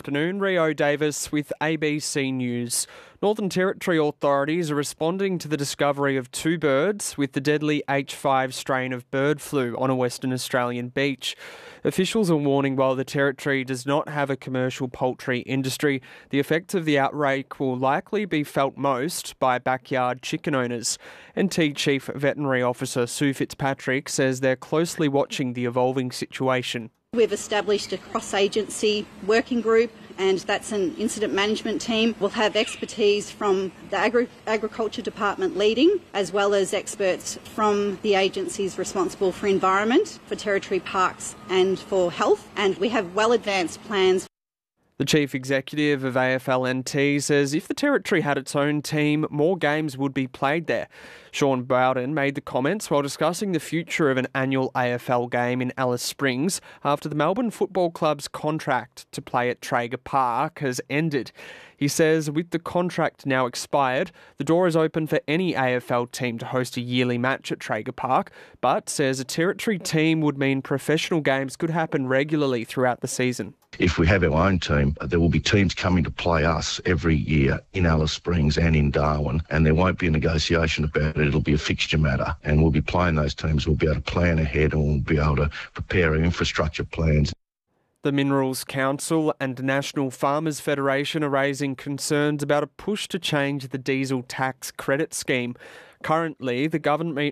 afternoon. Rio Davis with ABC News. Northern Territory authorities are responding to the discovery of two birds with the deadly H5 strain of bird flu on a Western Australian beach. Officials are warning while the Territory does not have a commercial poultry industry, the effects of the outbreak will likely be felt most by backyard chicken owners. NT Chief Veterinary Officer Sue Fitzpatrick says they're closely watching the evolving situation. We've established a cross-agency working group, and that's an incident management team. We'll have expertise from the Agriculture Department leading, as well as experts from the agencies responsible for environment, for Territory Parks and for health, and we have well-advanced plans. The Chief Executive of AFLNT says if the Territory had its own team, more games would be played there. Sean Bowden made the comments while discussing the future of an annual AFL game in Alice Springs after the Melbourne Football Club's contract to play at Traeger Park has ended. He says with the contract now expired, the door is open for any AFL team to host a yearly match at Traeger Park, but says a Territory team would mean professional games could happen regularly throughout the season. If we have our own team, there will be teams coming to play us every year in Alice Springs and in Darwin, and there won't be a negotiation about it. It'll be a fixture matter, and we'll be playing those teams. We'll be able to plan ahead, and we'll be able to prepare our infrastructure plans. The Minerals Council and National Farmers Federation are raising concerns about a push to change the diesel tax credit scheme. Currently, the government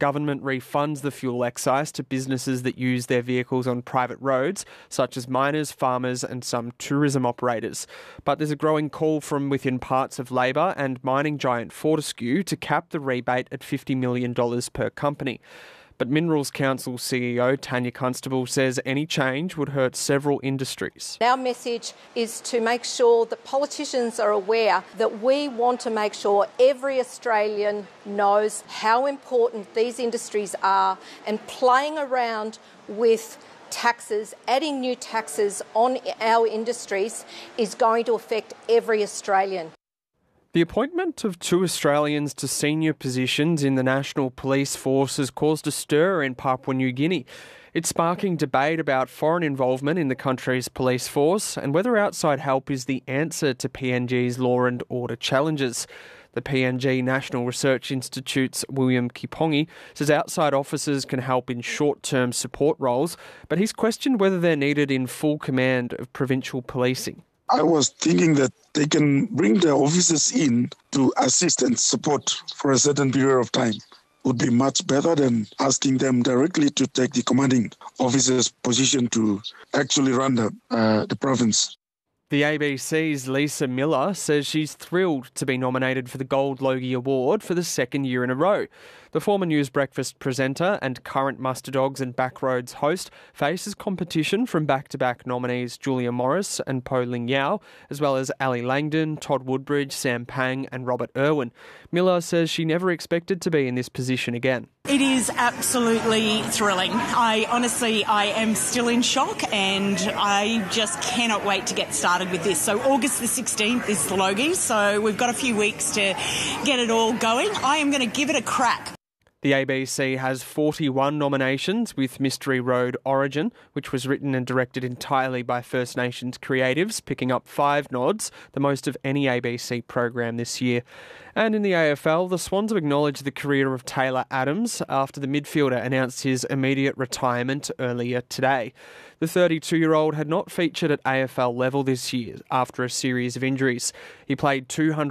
refunds the fuel excise to businesses that use their vehicles on private roads, such as miners, farmers and some tourism operators. But there's a growing call from within parts of Labor and mining giant Fortescue to cap the rebate at $50 million per company. But Minerals Council CEO Tanya Constable says any change would hurt several industries. Our message is to make sure that politicians are aware that we want to make sure every Australian knows how important these industries are, and playing around with taxes, adding new taxes on our industries is going to affect every Australian. The appointment of two Australians to senior positions in the National Police Force has caused a stir in Papua New Guinea. It's sparking debate about foreign involvement in the country's police force and whether outside help is the answer to PNG's law and order challenges. The PNG National Research Institute's William Kipongi says outside officers can help in short-term support roles, but he's questioned whether they're needed in full command of provincial policing. I was thinking that they can bring their officers in to assist and support for a certain period of time. Would be much better than asking them directly to take the commanding officer's position to actually run the province. The ABC's Lisa Miller says she's thrilled to be nominated for the Gold Logie Award for the second year in a row. The former News Breakfast presenter and current Muster Dogs and Backroads host faces competition from back-to-back nominees Julia Morris and Po Ling Yao, as well as Ali Langdon, Todd Woodbridge, Sam Pang and Robert Irwin. Miller says she never expected to be in this position again. It is absolutely thrilling. I am still in shock, and I just cannot wait to get started with this. So August the 16th is the Logie, so we've got a few weeks to get it all going. I am going to give it a crack. The ABC has 41 nominations, with Mystery Road Origin, which was written and directed entirely by First Nations creatives, picking up 5 nods, the most of any ABC program this year. And in the AFL, the Swans have acknowledged the career of Taylor Adams after the midfielder announced his immediate retirement earlier today. The 32-year-old had not featured at AFL level this year after a series of injuries. He played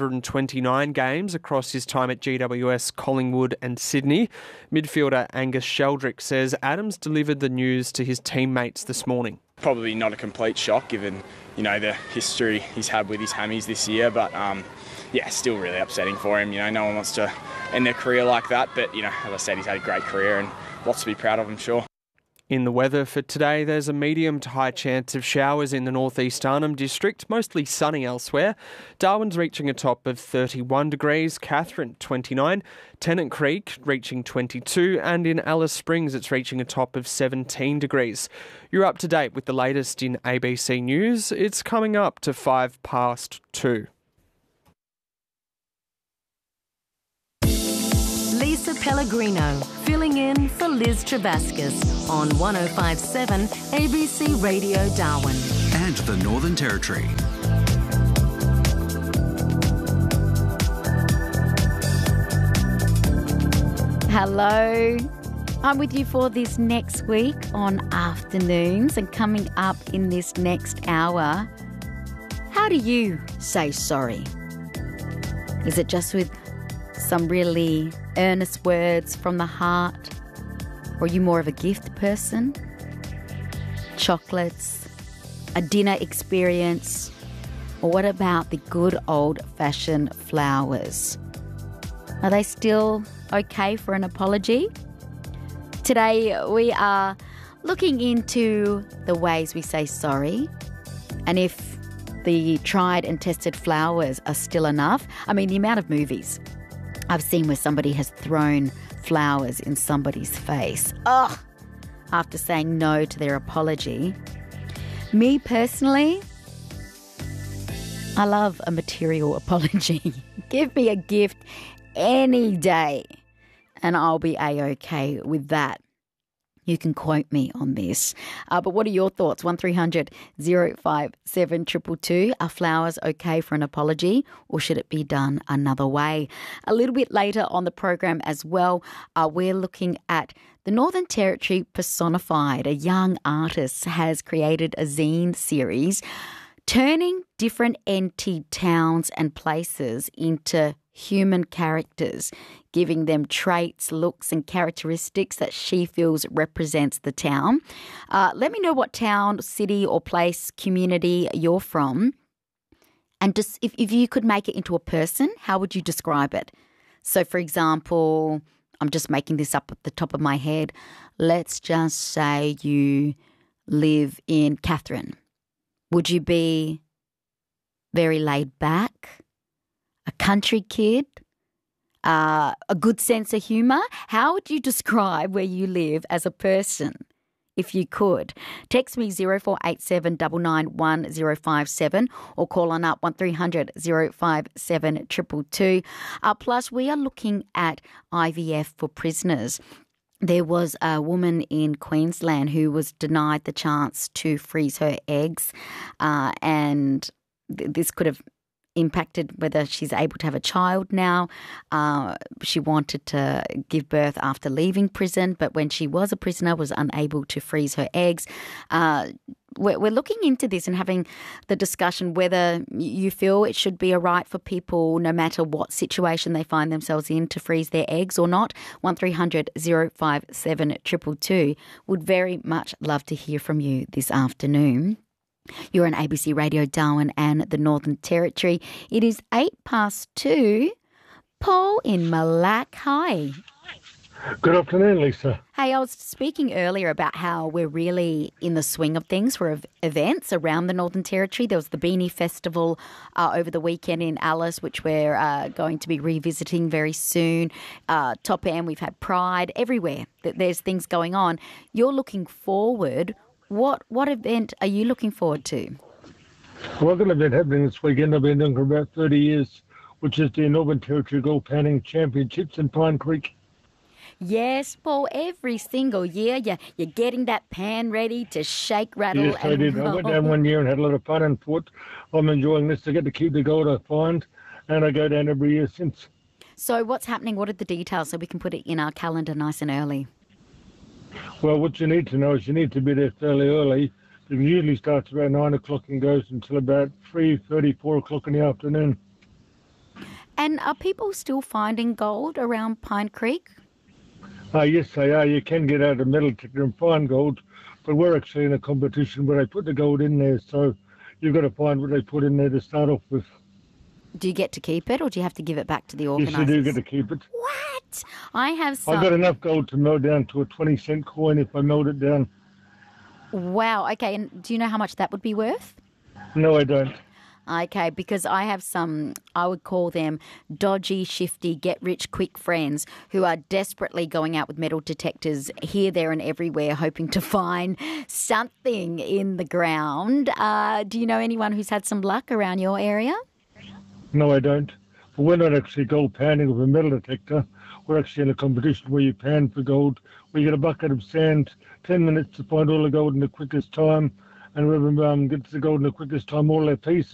229 games across his time at GWS, Collingwood and Sydney. Midfielder Angus Sheldrick says Adams delivered the news to his teammates this morning. Probably not a complete shock given, the history he's had with his hammies this year, but still really upsetting for him. No one wants to end their career like that, but, as I said, he's had a great career and lots to be proud of, I'm sure. In the weather for today, there's a medium to high chance of showers in the northeast Arnhem District, mostly sunny elsewhere. Darwin's reaching a top of 31 degrees, Katherine 29, Tennant Creek reaching 22, and in Alice Springs it's reaching a top of 17 degrees. You're up to date with the latest in ABC News. It's coming up to 2:05. Lisa Pellegrino, filling in for Liz Trebaskus on 105.7 ABC Radio Darwin. And the Northern Territory. Hello. I'm with you for this next week on Afternoons, and coming up in this next hour, how do you say sorry? Is it just with some really earnest words from the heart? Or are you more of a gift person? Chocolates, a dinner experience, or what about the good old-fashioned flowers? Are they still okay for an apology? Today we are looking into the ways we say sorry, and if the tried and tested flowers are still enough. I mean, the amount of movies I've seen where somebody has thrown flowers in somebody's face. Ugh! After saying no to their apology. Me personally, I love a material apology. Give me a gift any day and I'll be A-okay with that. You can quote me on this. But what are your thoughts? 1300 057 222. Are flowers okay for an apology, or should it be done another way? A little bit later on the program as well, we're looking at the Northern Territory personified. A young artist has created a zine series turning different NT towns and places into human characters, giving them traits, looks and characteristics that she feels represents the town. Let me know what town, city or place, community you're from. And just if you could make it into a person, how would you describe it? So, for example, I'm just making this up at the top of my head. Let's just say you live in Katherine. Would you be very laid back? A country kid, a good sense of humour? How would you describe where you live as a person, if you could? Text me 0487 991 057 or call on up 1300 057 222. Plus, we are looking at IVF for prisoners. There was a woman in Queensland who was denied the chance to freeze her eggs, and this could have impacted whether she's able to have a child now. She wanted to give birth after leaving prison, but when she was a prisoner, was unable to freeze her eggs. We're looking into this and having the discussion whether you feel it should be a right for people, no matter what situation they find themselves in, to freeze their eggs or not. 1300 057 222. Would very much love to hear from you this afternoon. You're on ABC Radio Darwin and the Northern Territory. It is 2:08. Paul in Malak. Hi. Good afternoon, Lisa. Hey, I was speaking earlier about how we're really in the swing of things for events around the Northern Territory. There was the Beanie Festival over the weekend in Alice, which we're going to be revisiting very soon. Top End, we've had Pride. Everywhere there's things going on. You're looking forward. What event are you looking forward to? Well, I've got an event happening this weekend. I've been doing for about 30 years, which is the Northern Territory Gold Panning Championships in Pine Creek. Yes, Paul, every single year you're getting that pan ready to shake, rattle yes, and I did. roll. I went down one year and had a lot of fun and thought I'm enjoying this. I get to keep the gold I find, and I go down every year since. So what's happening? What are the details so we can put it in our calendar nice and early? Well, what you need to know is you need to be there fairly early. It usually starts about 9 o'clock and goes until about 3:30, 4 o'clock in the afternoon. And are people still finding gold around Pine Creek? Yes, they are. You can get out a metal detector and find gold, but we're actually in a competition where they put the gold in there, so you've got to find what they put in there to start off with. Do you get to keep it, or do you have to give it back to the organisers? Yes, you do get to keep it. What? I have some... I've got enough gold to melt down to a 20-cent coin if I melt it down. Wow, okay. And do you know how much that would be worth? No, I don't. Okay, because I have some, I would call them dodgy, shifty, get-rich-quick friends who are desperately going out with metal detectors here, there and everywhere, hoping to find something in the ground. Do you know anyone who's had some luck around your area? No, I don't. But we're not actually gold panning with a metal detector. We're actually in a competition where you pan for gold, where you get a bucket of sand, 10 minutes to find all the gold in the quickest time, and whoever gets the gold in the quickest time, all their pieces.